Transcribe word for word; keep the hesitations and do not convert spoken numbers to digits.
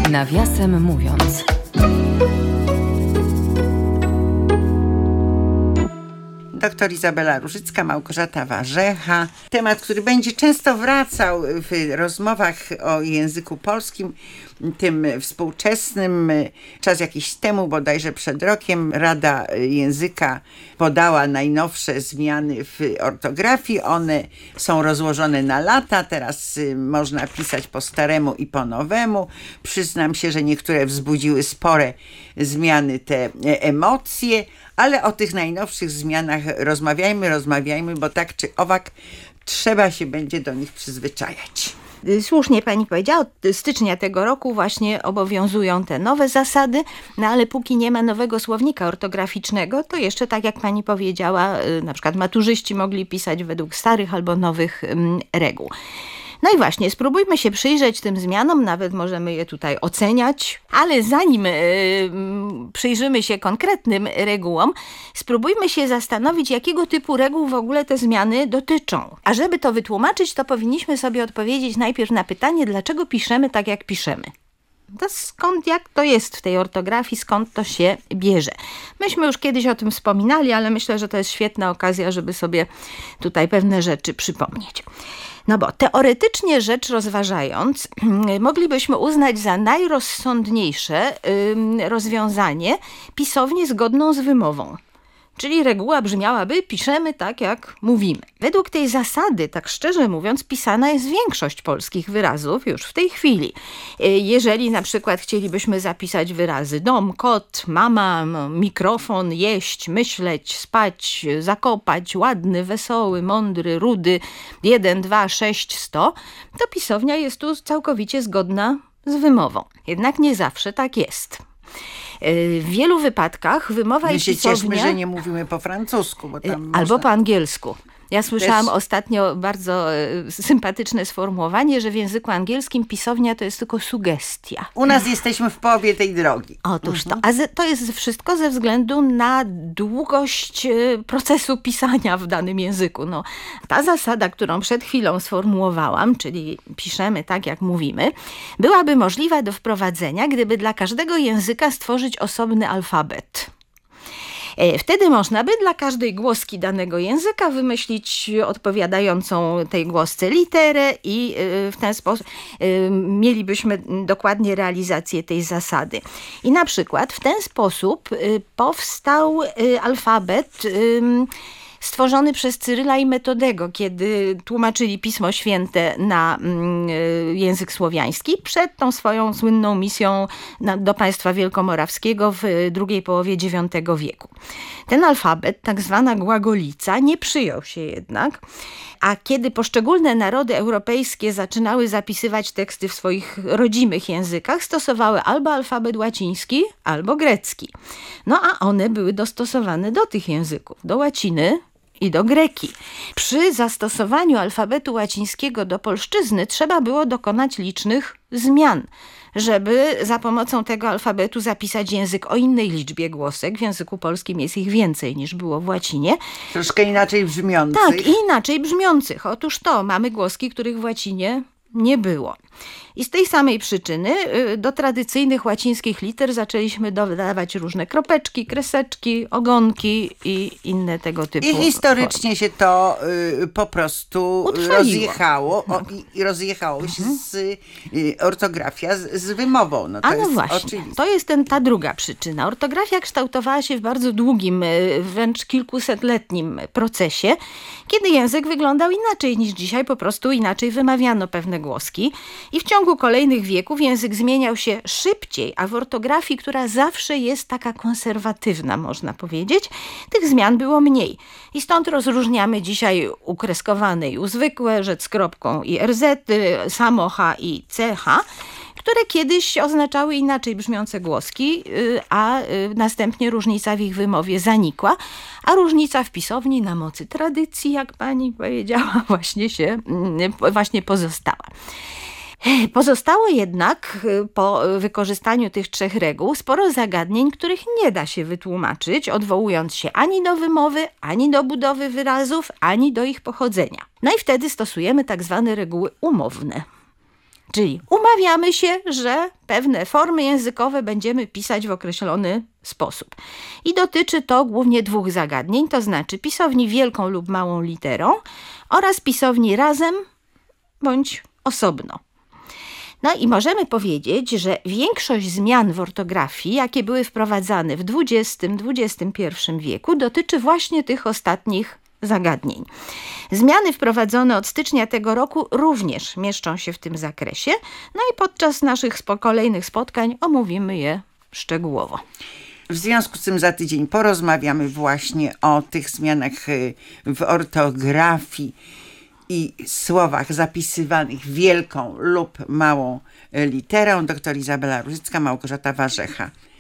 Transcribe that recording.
Nawiasem mówiąc. Doktor Izabela Różycka, Małgorzata Warzecha. Temat, który będzie często wracał w rozmowach o języku polskim, tym współczesnym. Czas jakiś temu, bodajże przed rokiem, Rada Języka podała najnowsze zmiany w ortografii. One są rozłożone na lata. Teraz można pisać po staremu i po nowemu. Przyznam się, że niektóre wzbudziły spore zmiany, te emocje, ale o tych najnowszych zmianach rozmawiajmy, rozmawiajmy, bo tak czy owak trzeba się będzie do nich przyzwyczajać. Słusznie pani powiedziała, od stycznia tego roku właśnie obowiązują te nowe zasady, no ale póki nie ma nowego słownika ortograficznego, to jeszcze tak jak pani powiedziała, na przykład maturzyści mogli pisać według starych albo nowych reguł. No i właśnie, spróbujmy się przyjrzeć tym zmianom, nawet możemy je tutaj oceniać, ale zanim y, przyjrzymy się konkretnym regułom, spróbujmy się zastanowić, jakiego typu reguł w ogóle te zmiany dotyczą. A żeby to wytłumaczyć, to powinniśmy sobie odpowiedzieć najpierw na pytanie, dlaczego piszemy tak, jak piszemy. To skąd, jak to jest w tej ortografii, skąd to się bierze. Myśmy już kiedyś o tym wspominali, ale myślę, że to jest świetna okazja, żeby sobie tutaj pewne rzeczy przypomnieć. No bo teoretycznie rzecz rozważając, moglibyśmy uznać za najrozsądniejsze rozwiązanie pisownię zgodną z wymową. Czyli reguła brzmiałaby, piszemy tak, jak mówimy. Według tej zasady, tak szczerze mówiąc, pisana jest większość polskich wyrazów już w tej chwili. Jeżeli na przykład chcielibyśmy zapisać wyrazy dom, kot, mama, mikrofon, jeść, myśleć, spać, zakopać, ładny, wesoły, mądry, rudy, jeden, dwa, sześć, sto, to pisownia jest tu całkowicie zgodna z wymową. Jednak nie zawsze tak jest. W wielu wypadkach wymowa i pisownia... My się cieszmy, że nie mówimy po francusku. Bo tam albo można... po angielsku. Ja słyszałam Też... ostatnio bardzo sympatyczne sformułowanie, że w języku angielskim pisownia to jest tylko sugestia. U nas jesteśmy w połowie tej drogi. Otóż to. A to jest wszystko ze względu na długość procesu pisania w danym języku. No, ta zasada, którą przed chwilą sformułowałam, czyli piszemy tak, jak mówimy, byłaby możliwa do wprowadzenia, gdyby dla każdego języka stworzyć osobny alfabet. Wtedy można by dla każdej głoski danego języka wymyślić odpowiadającą tej głosce literę i w ten sposób mielibyśmy dokładnie realizację tej zasady. I na przykład w ten sposób powstał alfabet stworzony przez Cyryla i Metodego, kiedy tłumaczyli Pismo Święte na język słowiański przed tą swoją słynną misją na, do państwa wielkomorawskiego w drugiej połowie dziewiątego wieku. Ten alfabet, tak zwana głagolica, nie przyjął się jednak, a kiedy poszczególne narody europejskie zaczynały zapisywać teksty w swoich rodzimych językach, stosowały albo alfabet łaciński, albo grecki. No a one były dostosowane do tych języków, do łaciny i do greki. Przy zastosowaniu alfabetu łacińskiego do polszczyzny trzeba było dokonać licznych zmian, żeby za pomocą tego alfabetu zapisać język o innej liczbie głosek. W języku polskim jest ich więcej niż było w łacinie. Troszkę inaczej brzmiących. Tak, i inaczej brzmiących. Otóż to, mamy głoski, których w łacinie nie było. I z tej samej przyczyny do tradycyjnych łacińskich liter zaczęliśmy dodawać różne kropeczki, kreseczki, ogonki i inne tego typu. I historycznie formy. się to y, po prostu Utrwaliło. rozjechało No. o, i, i rozjechało się mhm. z y, ortografia z, z wymową. No to A no jest właśnie, oczywiste. to jest ten, ta druga przyczyna. Ortografia kształtowała się w bardzo długim, wręcz kilkusetletnim procesie, kiedy język wyglądał inaczej niż dzisiaj, po prostu inaczej wymawiano pewne głoski i w ciągu kolejnych wieków język zmieniał się szybciej, a w ortografii, która zawsze jest taka konserwatywna, można powiedzieć, tych zmian było mniej. I stąd rozróżniamy dzisiaj ukreskowane i uzwykłe, rzecz z kropką i er zet, samo H i ce ha, które kiedyś oznaczały inaczej brzmiące głoski, a następnie różnica w ich wymowie zanikła, a różnica w pisowni na mocy tradycji, jak pani powiedziała, właśnie się właśnie pozostała. Pozostało jednak po wykorzystaniu tych trzech reguł sporo zagadnień, których nie da się wytłumaczyć, odwołując się ani do wymowy, ani do budowy wyrazów, ani do ich pochodzenia. No i wtedy stosujemy tak zwane reguły umowne. Czyli umawiamy się, że pewne formy językowe będziemy pisać w określony sposób. I dotyczy to głównie dwóch zagadnień, to znaczy pisowni wielką lub małą literą oraz pisowni razem bądź osobno. No i możemy powiedzieć, że większość zmian w ortografii, jakie były wprowadzane w dwudziestym dwudziestym pierwszym wieku, dotyczy właśnie tych ostatnich zagadnień. Zmiany wprowadzone od stycznia tego roku również mieszczą się w tym zakresie, no i podczas naszych spo- kolejnych spotkań omówimy je szczegółowo. W związku z tym za tydzień porozmawiamy właśnie o tych zmianach y, w ortografii i słowach zapisywanych wielką lub małą literą. Doktor Izabela Różycka, Małgorzata Warzecha.